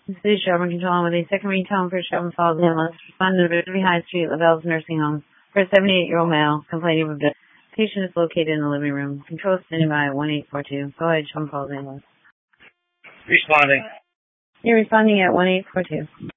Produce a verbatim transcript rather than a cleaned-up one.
This is Shelburne Control with a second ring tone for Shelburne Falls Ambulance. Responding to Victory High Street, LaBelle's Nursing Home, for a seventy-eight-year-old male complaining of death. Patient is located in the living room. Control standing by at one eight four two. Go ahead, Shelburne Falls Ambulance. Responding. You're responding at one eight four two.